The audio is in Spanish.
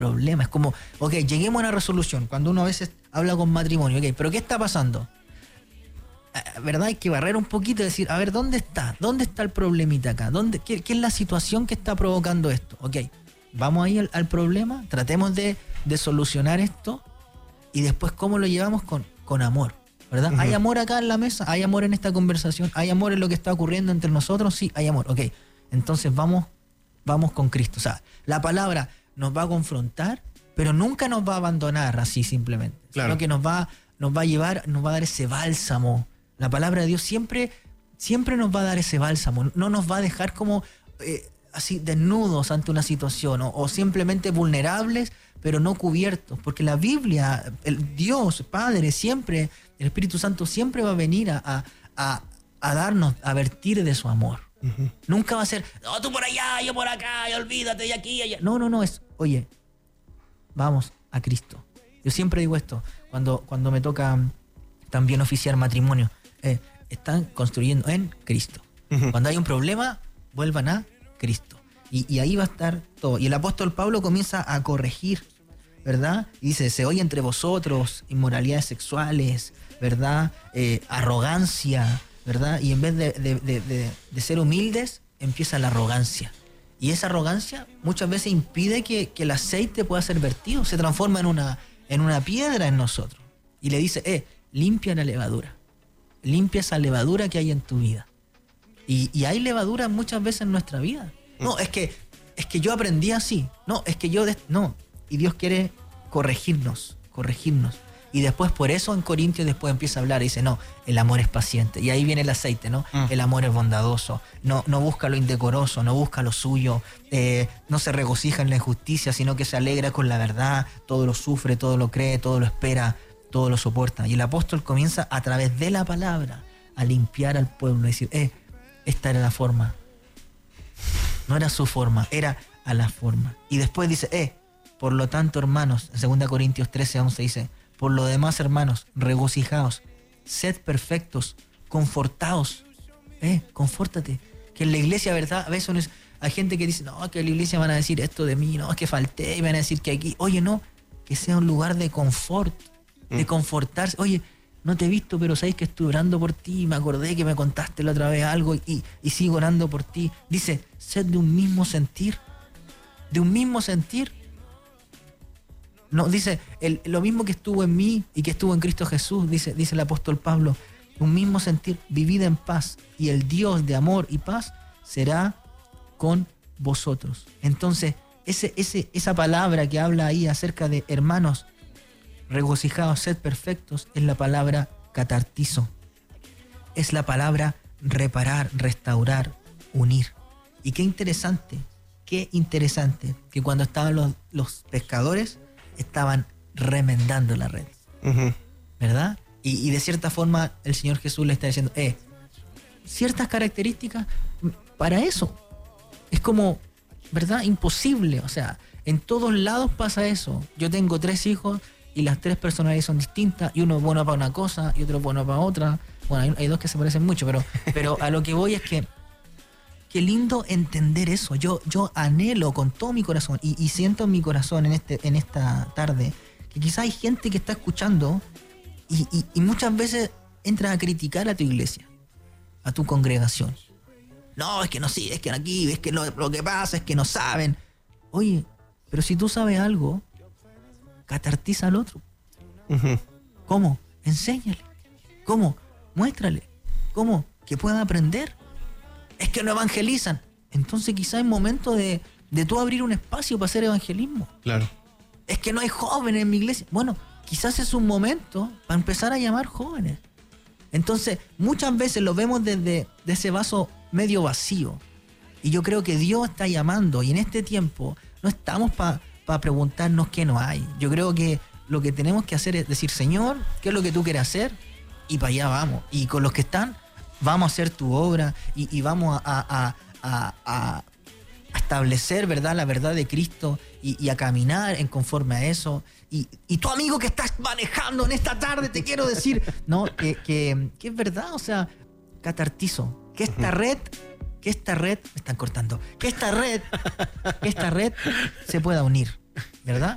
problema. Es como, ok, lleguemos a una resolución. Cuando uno a veces habla con matrimonio, ok, pero ¿qué está pasando? ¿Verdad? Hay que barrer un poquito y decir, a ver, ¿dónde está? ¿Dónde está el problemita acá? ¿Qué es la situación que está provocando esto? Ok, vamos ahí al problema, tratemos de solucionar esto y después cómo lo llevamos con amor, ¿verdad? ¿Hay amor acá en la mesa? ¿Hay amor en esta conversación? ¿Hay amor en lo que está ocurriendo entre nosotros? Sí, hay amor. Ok, entonces vamos con Cristo. O sea, la palabra nos va a confrontar, pero nunca nos va a abandonar así simplemente. Claro. Sino que nos va a llevar, nos va a dar ese bálsamo. La palabra de Dios siempre nos va a dar ese bálsamo. No nos va a dejar como así desnudos ante una situación o simplemente vulnerables, pero no cubiertos. Porque la Biblia, el Dios, Padre, siempre, el Espíritu Santo siempre va a venir a darnos, a vertir de su amor. Nunca va a ser, no, tú por allá, yo por acá, y olvídate de aquí, allá. No, es, oye, vamos a Cristo. Yo siempre digo esto, cuando me toca también oficiar matrimonio, están construyendo en Cristo. Cuando hay un problema, vuelvan a Cristo. Y ahí va a estar todo. Y el apóstol Pablo comienza a corregir, ¿verdad? Y dice, se oye entre vosotros inmoralidades sexuales, ¿verdad? Arrogancia, ¿verdad? Y en vez de ser humildes, empieza la arrogancia. Y esa arrogancia muchas veces impide que el aceite pueda ser vertido. Se transforma en una piedra en nosotros. Y le dice, limpia la levadura. Limpia sa levadura que hay en tu vida. Y hay levadura muchas veces en nuestra vida. No, es que yo aprendí así. No, es que no. Y Dios quiere corregirnos. Y después por eso en Corintios después empieza a hablar y dice, no, el amor es paciente. Y ahí viene el aceite, ¿no? El amor es bondadoso. No busca lo indecoroso, no busca lo suyo. No se regocija en la injusticia, sino que se alegra con la verdad. Todo lo sufre, todo lo cree, todo lo espera, todo lo soporta. Y el apóstol comienza a través de la palabra a limpiar al pueblo. Y decir, esta era la forma. No era su forma, era a la forma. Y después dice, por lo tanto, hermanos, en 2 Corintios 13:11 dice, por lo demás, hermanos, regocijaos, sed perfectos, confortaos. Confórtate. Que en la iglesia, ¿verdad? A veces hay gente que dice, no, que en la iglesia van a decir esto de mí, no, es que falté, y van a decir que aquí. Oye, no, que sea un lugar de confort, de confortarse. Oye, no te he visto, pero sabéis que estuve orando por ti, me acordé que me contaste la otra vez algo y sigo orando por ti. Dice, sed de un mismo sentir. De un mismo sentir. No, dice, lo mismo que estuvo en mí y que estuvo en Cristo Jesús, dice el apóstol Pablo, un mismo sentir, vivid en paz, y el Dios de amor y paz será con vosotros. Entonces, esa palabra que habla ahí acerca de hermanos, regocijados, sed perfectos, es la palabra catartizo. Es la palabra reparar, restaurar, unir. Y qué interesante que cuando estaban los pescadores, estaban remendando la red. ¿Verdad? Y de cierta forma el Señor Jesús le está diciendo, ciertas características para eso. Es como, ¿verdad? Imposible. O sea, en todos lados pasa eso. Yo tengo 3 hijos y las 3 personalidades son distintas y uno es bueno para una cosa y otro es bueno para otra. Bueno, hay 2 que se parecen mucho, pero a lo que voy es que qué lindo entender eso. Yo anhelo con todo mi corazón y siento en mi corazón en esta tarde que quizás hay gente que está escuchando y muchas veces entras a criticar a tu iglesia, a tu congregación. No, es que no, sí, es que aquí, es que lo que pasa es que no saben. Oye, pero si tú sabes algo, catartiza al otro. ¿Cómo? Enséñale. ¿Cómo? Muéstrale. ¿Cómo? Que pueda aprender. Es que no evangelizan. Entonces quizás es momento de tú abrir un espacio para hacer evangelismo. Claro. Es que no hay jóvenes en mi iglesia. Bueno, quizás es un momento para empezar a llamar jóvenes. Entonces, muchas veces lo vemos desde ese vaso medio vacío. Y yo creo que Dios está llamando. Y en este tiempo no estamos para preguntarnos qué no hay. Yo creo que lo que tenemos que hacer es decir, Señor, ¿qué es lo que tú quieres hacer? Y para allá vamos. Y con los que están, vamos a hacer tu obra y vamos a establecer, ¿verdad?, la verdad de Cristo y a caminar en conforme a eso. Y tu amigo que estás manejando en esta tarde, te quiero decir, no, que es verdad, o sea, catartizo, que esta red, me están cortando, que esta red se pueda unir, ¿verdad?